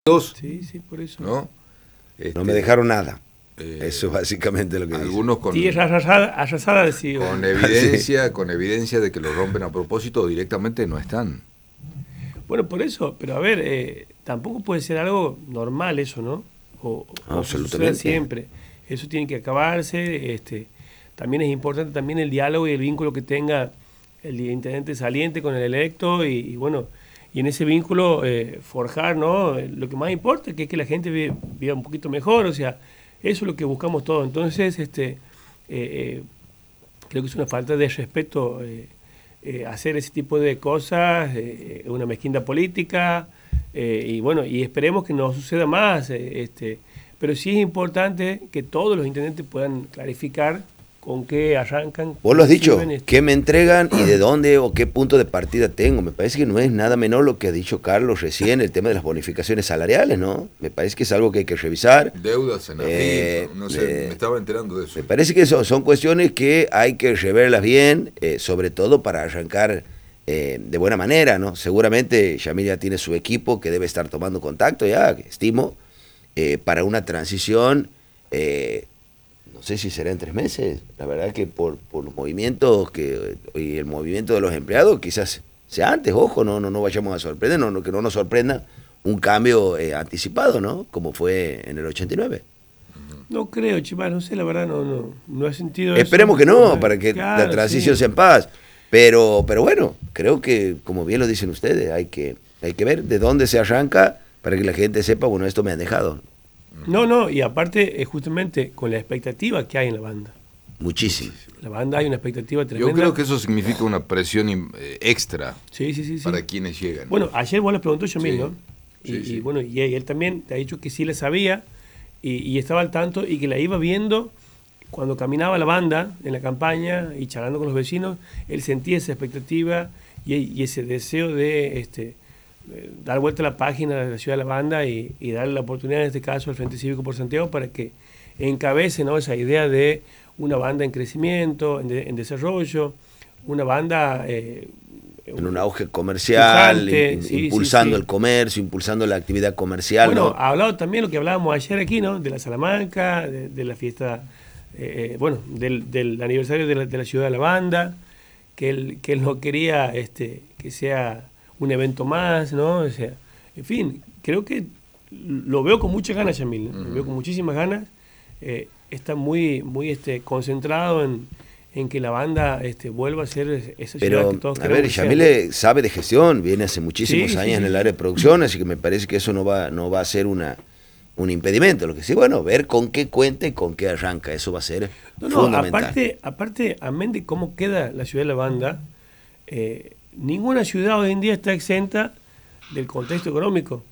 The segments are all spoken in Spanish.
Sí, sí, por eso. ¿no? No me dejaron nada. Eso es básicamente lo que algunos dice. con Tierra arrasada, decía. con evidencia de que lo rompen a propósito o directamente no están. Bueno, por eso, pero a ver, tampoco puede ser algo normal eso, ¿no? O absolutamente. Siempre. Eso tiene que acabarse. También es importante también el diálogo y el vínculo que tenga el intendente saliente con el electo y bueno, y en ese vínculo forjar, ¿no? Lo que más importa que es que la gente viva un poquito mejor, o sea, eso es lo que buscamos todos. Entonces, creo que es una falta de respeto hacer ese tipo de cosas, una mezquindad política, y bueno, y esperemos que no suceda más, pero sí es importante que todos los intendentes puedan clarificar con qué arrancan. Vos lo has dicho, qué me entregan y de dónde o qué punto de partida tengo. Me parece que no es nada menor lo que ha dicho Carlos recién, el tema de las bonificaciones salariales, ¿no? Me parece que es algo que hay que revisar. Deudas en no sé, me estaba enterando de eso. Me parece que son cuestiones que hay que reverlas bien, sobre todo para arrancar de buena manera, ¿no? Seguramente Yamil ya tiene su equipo que debe estar tomando contacto ya, estimo, para una transición. No sé si será en 3 meses. La verdad que por los movimientos y el movimiento de los empleados quizás sea antes. Ojo, no vayamos a sorprender, que no nos sorprenda un cambio anticipado, ¿no? Como fue en el 89. No creo, Chima, no sé, la verdad no he sentido Esperemos eso. Que no, para que claro, la transición sí. sea en paz. Pero bueno, creo que, como bien lo dicen ustedes, hay que ver de dónde se arranca para que la gente sepa, bueno, esto me han dejado. No, y aparte, justamente con la expectativa que hay en la banda. Muchísimo. La banda hay una expectativa tremenda. Yo creo que eso significa una presión extra sí. para quienes llegan. Bueno, ayer vos le preguntó Yamil, ¿no? Sí. Y bueno, y él también te ha dicho que sí le sabía y estaba al tanto y que la iba viendo cuando caminaba la banda en la campaña y charlando con los vecinos. Él sentía esa expectativa y ese deseo de dar vuelta a la página de la ciudad de la banda y darle la oportunidad en este caso al Frente Cívico por Santiago para que encabece, ¿no?, esa idea de una banda en crecimiento, en desarrollo, una banda en un auge comercial, impulsando el comercio, impulsando la actividad comercial. Bueno, ¿no? ha hablado también lo que hablábamos ayer aquí, ¿no?, de la Salamanca, de la fiesta, del aniversario de la ciudad de la banda, que él no quería que sea un evento más, ¿no? O sea, en fin, creo que lo veo con muchas ganas, Yamil, ¿no? Lo veo con muchísimas ganas. Está muy concentrado en que la banda vuelva a ser esa ciudad que todos queremos. A ver, Yamil sabe de gestión, viene hace muchísimos años en el área de producción, así que me parece que eso no va a ser un impedimento. Lo que sí, bueno, ver con qué cuenta y con qué arranca, eso va a ser fundamental. Aparte, amén de cómo queda la ciudad de la banda, ninguna ciudad hoy en día está exenta del contexto económico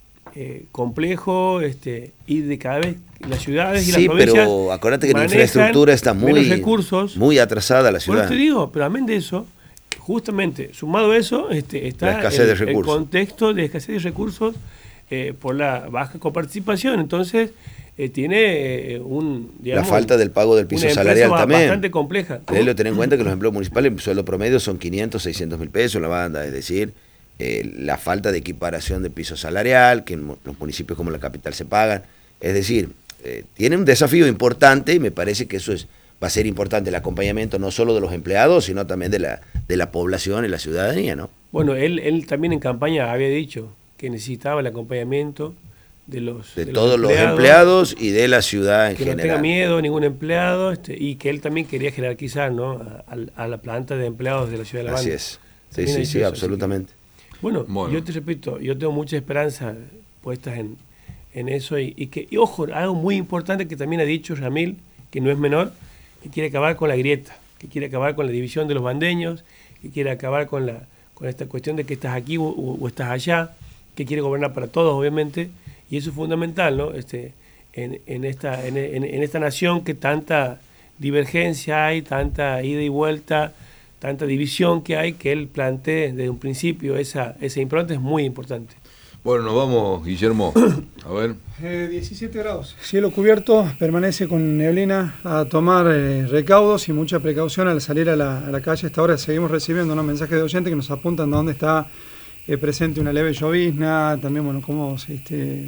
complejo, y de cada vez las ciudades y las provincias. Sí, pero acuérdate que la infraestructura está muy atrasada la ciudad. Bueno, te digo, pero amén de eso, justamente, sumado a eso, está la escasez de recursos. El contexto de escasez de recursos por la baja coparticipación. Entonces, tiene la falta del pago del piso salarial también. Bastante compleja. Tener en cuenta que los empleos municipales, el sueldo promedio son 500, 600 mil pesos en la banda, es decir, la falta de equiparación del piso salarial, que en los municipios como la capital se pagan. Es decir, tiene un desafío importante y me parece que eso va a ser importante, el acompañamiento no solo de los empleados, sino también de la población y la ciudadanía, ¿no? Bueno, él también en campaña había dicho que necesitaba el acompañamiento de todos los empleados y de la ciudad en general. Que no tenga miedo ningún empleado, y que él también quería jerarquizar, ¿no?, a la planta de empleados de la ciudad de La Banda. Así es. Sí, absolutamente. Bueno, yo te repito, yo tengo mucha esperanza puestas en eso y ojo, algo muy importante que también ha dicho Yamil, que no es menor, que quiere acabar con la grieta, que quiere acabar con la división de los bandeños, que quiere acabar con esta cuestión de que estás aquí o estás allá, que quiere gobernar para todos, obviamente, y eso es fundamental, ¿no? En esta nación que tanta divergencia hay, tanta ida y vuelta, tanta división que hay, que él plantee desde un principio esa impronta es muy importante. Bueno, nos vamos, Guillermo. A ver. 17 grados. Cielo cubierto, permanece con neblina, a tomar recaudos y mucha precaución al salir a la calle. Hasta ahora seguimos recibiendo unos mensajes de oyentes que nos apuntan de dónde está presente una leve llovizna, también, bueno, cómo